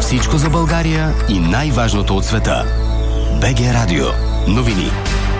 Всичко за България и най-важното от света. БГ Радио. Новини.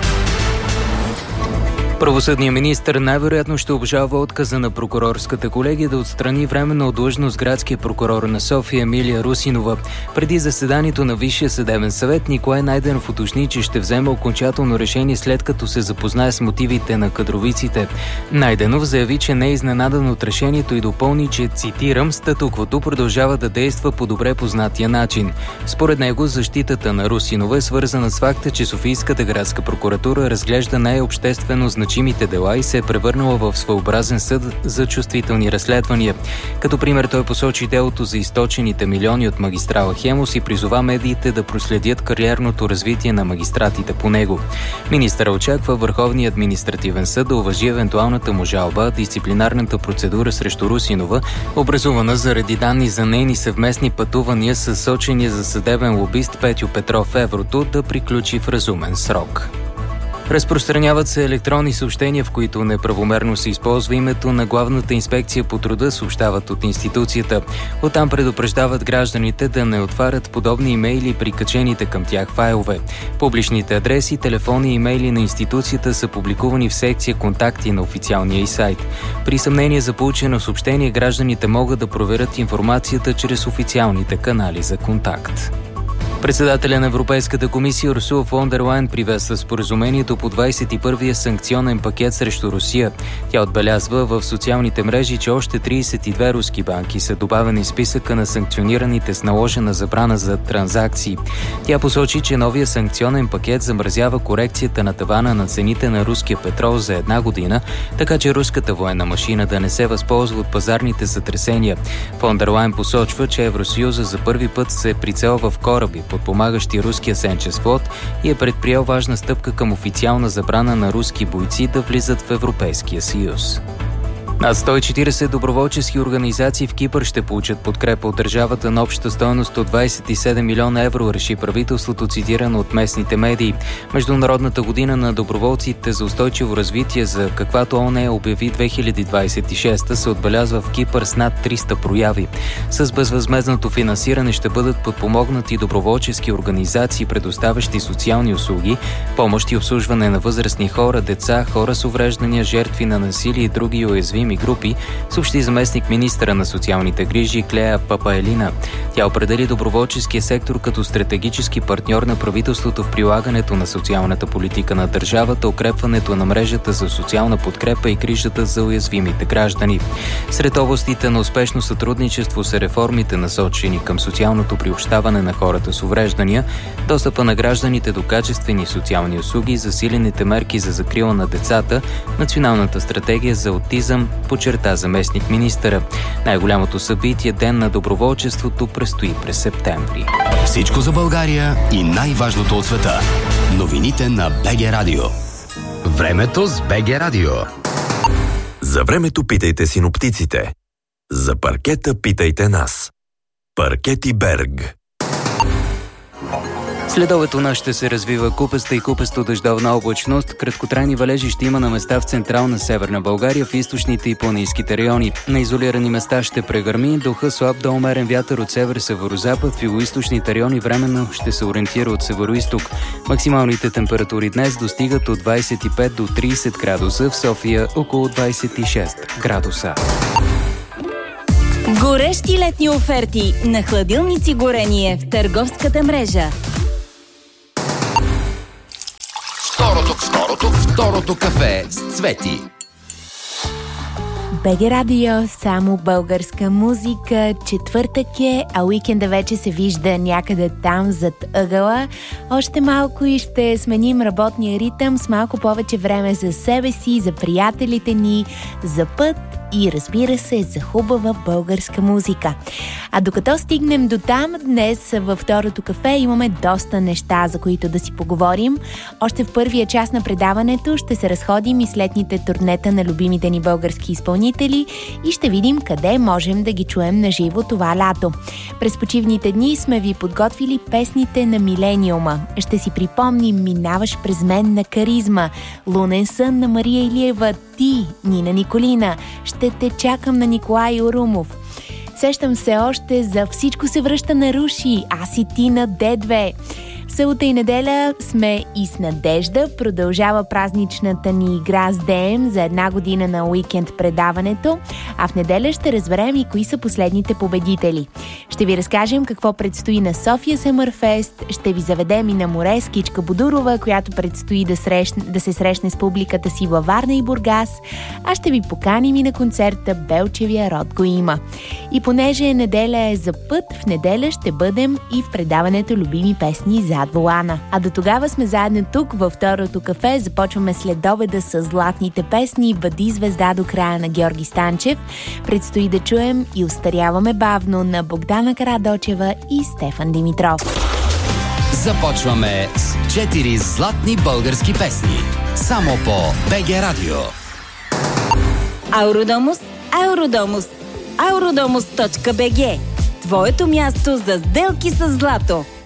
Правосъдният министър най-вероятно ще обжалва отказа на прокурорската колегия да отстрани временно от длъжност градския прокурор на София Емилия Русинова. Преди заседанието на Висшия съдебен съвет Николай Найденов уточни, че ще вземе окончателно решение след като се запознае с мотивите на кадровиците. Найденов заяви, че не е изненадан от решението и допълни, че, цитирам, статуквото продължава да действа по добре познатия начин. Според него защитата на Русинова е свързана с факта, че Софийската градска прокуратура разглежда най-обществено значимите дела и се е превърнала в своеобразен съд за чувствителни разследвания. Като пример той посочи делото за източените милиони от магистрала Хемус и призова медиите да проследят кариерното развитие на магистратите по него. Министърът очаква Върховния административен съд да уважи евентуалната му жалба, дисциплинарната процедура срещу Русинова, образувана заради данни за нейни съвместни пътувания с сочения за съдебен лобист Петю Петров Еврото, да приключи в разумен срок. Разпространяват се електронни съобщения, в които неправомерно се използва името на Главната инспекция по труда, съобщават от институцията. Оттам предупреждават гражданите да не отварят подобни имейли при качените към тях файлове. Публичните адреси, телефони и имейли на институцията са публикувани в секция "Контакти" на официалния й сайт. При съмнение за получено съобщение, гражданите могат да проверят информацията чрез официалните канали за контакт. Председателя на Европейската комисия Урсула фон дер Лайен приветства споразумението по 21-я санкционен пакет срещу Русия. Тя отбелязва в социалните мрежи, че още 32 руски банки са добавени в списъка на санкционираните с наложена забрана за транзакции. Тя посочи, че новия санкционен пакет замразява корекцията на тавана на цените на руския петрол за една година, така че руската военна машина да не се възползва от пазарните сътресения. Фон дер Лайен посочва, че Евросъюза за първи път се прицелва в кораби, подпомагащи руския сенчест флот, и е предприел важна стъпка към официална забрана на руски бойци да влизат в Европейския съюз. Над 140 доброволчески организации в Кипър ще получат подкрепа от държавата на обща стойност от 27 милиона евро, реши правителството, цитирано от местните медии. Международната година на доброволците за устойчиво развитие, за каквато ООН обяви 2026, се отбелязва в Кипър с над 300 прояви. С безвъзмездното финансиране ще бъдат подпомогнати доброволчески организации, предоставящи социални услуги, помощ и обслужване на възрастни хора, деца, хора с увреждания, жертви на насилие и други уязвими групи, съобщи заместник министъра на социалните грижи Клея Папаелина. Тя определи доброволческия сектор като стратегически партньор на правителството в прилагането на социалната политика на държавата, укрепването на мрежата за социална подкрепа и грижата за уязвимите граждани. Сред областите на успешно сътрудничество са реформите, насочени към социалното приобщаване на хората с увреждания, достъпа на гражданите до качествени социални услуги, засилените мерки за закрила на децата, националната стратегия за аутизъм, подчерта заместник министъра. Най-голямото събитие, Ден на доброволчеството, предстои през септември. Всичко за България и най-важното от света. Новините на БГ Радио. Времето с БГ Радио. За времето питайте синоптиците. За паркета питайте нас. Паркети Берг. Следобед у нас ще се развива купеста и купесто-дъждовна облачност. Краткотрайни валежи ще има на места в централна Северна България, в източните и планинските райони. На изолирани места ще прегърми, духа слаб до умерен вятър от север-северозапад, в югоизточните райони временно ще се ориентира от североизток. Максималните температури днес достигат от 25 до 30 градуса, в София около 26 градуса. Горещи летни оферти на хладилници горение в търговската мрежа. Второто кафе с Цвети. БГ Радио, само българска музика. Четвъртък е, а уикенда вече се вижда някъде там зад ъгъла. Още малко и ще сменим работния ритъм с малко повече време за себе си, за приятелите ни, за път и, разбира се, за хубава българска музика. А докато стигнем до там, днес във второто кафе имаме доста неща, за които да си поговорим. Още в първия час на предаването ще се разходим из летните турнета на любимите ни български изпълнители и ще видим къде можем да ги чуем на живо това лято. През почивните дни сме ви подготвили песните на милениума. Ще си припомним "Минаваш през мен" на Каризма, "Лунен сън" на Мария Илиева, "Ти" Нина Николина, "Ще те чакам" на Николай Орумов. Сещам се още за Всичко се връща на Руши, Аз и ти на Д2. В събота и неделя сме и с надежда. Продължава празничната ни игра с ДМ за 1 година на уикенд предаването, а в неделя ще разберем и кои са последните победители. Ще ви разкажем какво предстои на София Съмърфест, ще ви заведем и на море с Кичка Бодурова, която предстои да се срещне с публиката си във Варна и Бургас, а ще ви поканим и на концерта Белчевия род го има. И понеже неделя е за път, в неделя ще бъдем и в предаването Любими песни зад волана. А до тогава сме заедно тук във второто кафе. Започваме следобеда с златните песни Бъди звезда до края на Георги Станчев. Предстои да чуем и Остаряваме бавно на Богдана Карадочева и Стефан Димитров. Започваме с 4 златни български песни. Само по БГ Радио. Ауродомус, Ауродомус, Aurодомус.bg. Твоето място за сделки с злато.